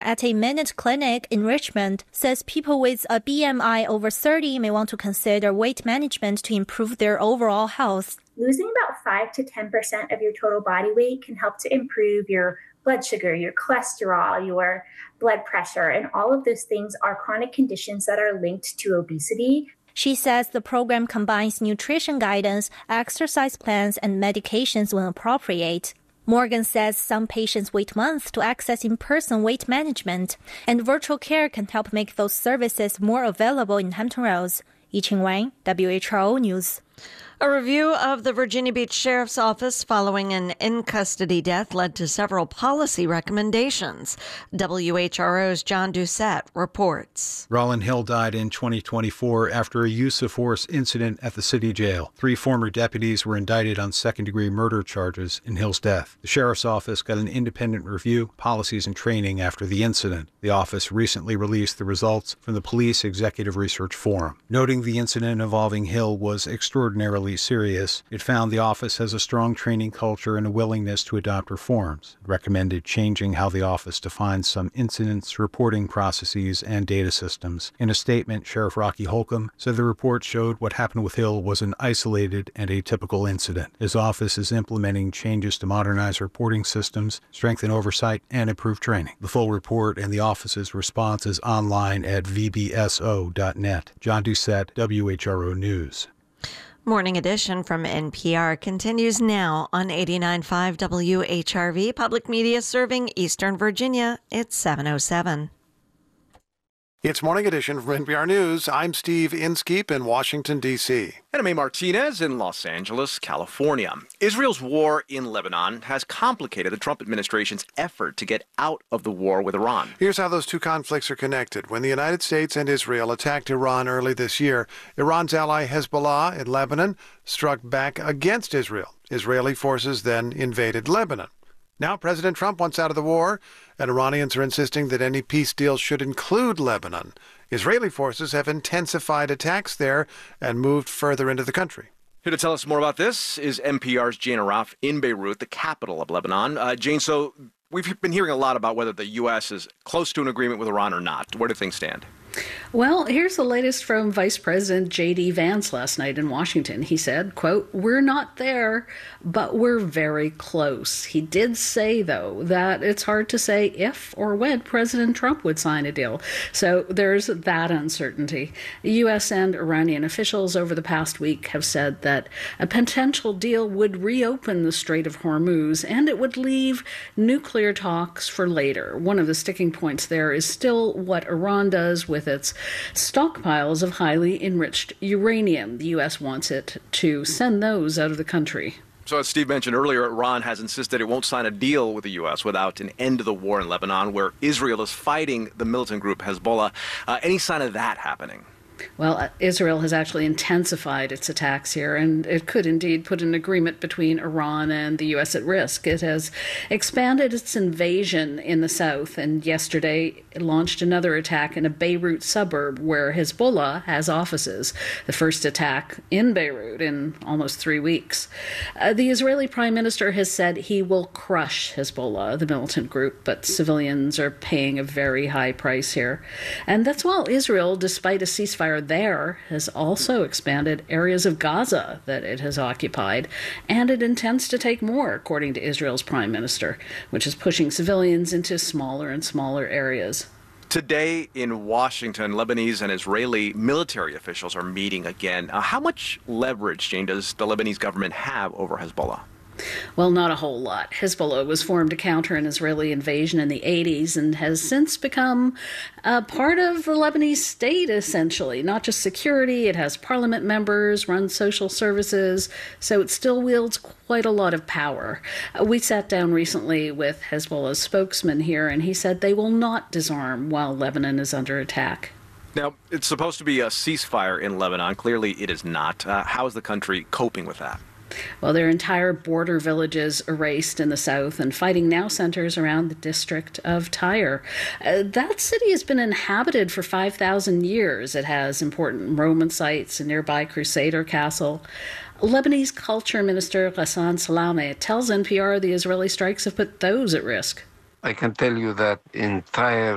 at a Minute Clinic in Richmond, says people with a BMI over 30 may want to consider weight management to improve their overall health. Losing about 5 to 10% of your total body weight can help to improve your blood sugar, your cholesterol, your blood pressure, and all of those things are chronic conditions that are linked to obesity. She says the program combines nutrition guidance, exercise plans, and medications when appropriate. Morgan says some patients wait months to access in-person weight management, and virtual care can help make those services more available in Hampton Roads. Yiqing Wang, WHRO News. A review of the Virginia Beach Sheriff's Office following an in-custody death led to several policy recommendations. WHRO's John Doucette reports. Rollin Hill died in 2024 after a use-of-force incident at the city jail. 3 former deputies were indicted on second-degree murder charges in Hill's death. The Sheriff's Office got an independent review, policies, and training after the incident. The office recently released the results from the Police Executive Research Forum. Noting the incident involving Hill was extraordinarily serious, it found the office has a strong training culture and a willingness to adopt reforms. It recommended changing how the office defines some incidents reporting processes and data systems. In a statement, Sheriff Rocky Holcomb said the report showed what happened with Hill was an isolated and atypical incident. His office is implementing changes to modernize reporting systems, strengthen oversight, and improve training. The full report and the office's response is online at vbso.net. John Doucette, WHRO News. Morning Edition from NPR continues now on 89.5 WHRV, public media serving Eastern Virginia. It's 7:07. It's Morning Edition from NPR News. I'm Steve Inskeep in Washington, D.C. And I'm A. Martinez in Los Angeles, California. Israel's war in Lebanon has complicated the Trump administration's effort to get out of the war with Iran. Here's how those two conflicts are connected. When the United States and Israel attacked Iran early this year, Iran's ally Hezbollah in Lebanon struck back against Israel. Israeli forces then invaded Lebanon. Now President Trump wants out of the war, and Iranians are insisting that any peace deal should include Lebanon. Israeli forces have intensified attacks there and moved further into the country. Here to tell us more about this is NPR's Jane Arraf in Beirut, the capital of Lebanon. Jane, so we've been hearing a lot about whether the U.S. is close to an agreement with Iran or not. Where do things stand? Well, here's the latest from Vice President J.D. Vance last night in Washington. He said, quote, "We're not there, but we're very close." He did say, though, that it's hard to say if or when President Trump would sign a deal. So there's that uncertainty. U.S. and Iranian officials over the past week have said that a potential deal would reopen the Strait of Hormuz, and it would leave nuclear talks for later. One of the sticking points there is still what Iran does with its stockpiles of highly enriched uranium. The U.S. wants it to send those out of the country. So as Steve mentioned earlier, Iran has insisted it won't sign a deal with the U.S. without an end to the war in Lebanon, where Israel is fighting the militant group Hezbollah. Any sign of that happening? Well, Israel has actually intensified its attacks here, and it could indeed put an agreement between Iran and the U.S. at risk. It has expanded its invasion in the south, and yesterday it launched another attack in a Beirut suburb where Hezbollah has offices, the first attack in Beirut in almost 3 weeks. The Israeli prime minister has said he will crush Hezbollah, the militant group, but civilians are paying a very high price here. And that's while Israel, despite a ceasefire there, has also expanded areas of Gaza that it has occupied, and it intends to take more, according to Israel's prime minister, which is pushing civilians into smaller and smaller areas. Today in Washington, Lebanese and Israeli military officials are meeting again. How much leverage, Jane, does the Lebanese government have over Hezbollah? Well, not a whole lot. Hezbollah was formed to counter an Israeli invasion in the 80s and has since become a part of the Lebanese state, essentially. Not just security, it has parliament members, runs social services, so it still wields quite a lot of power. We sat down recently with Hezbollah's spokesman here, and he said they will not disarm while Lebanon is under attack. Now, it's supposed to be a ceasefire in Lebanon. Clearly, it is not. How is the country coping with that? Well, their entire border villages erased in the south, and fighting now centers around the district of Tyre. That city has been inhabited for 5,000 years. It has important Roman sites, a nearby Crusader castle. Lebanese culture minister Ghassan Salameh tells NPR the Israeli strikes have put those at risk. I can tell you that in Tyre,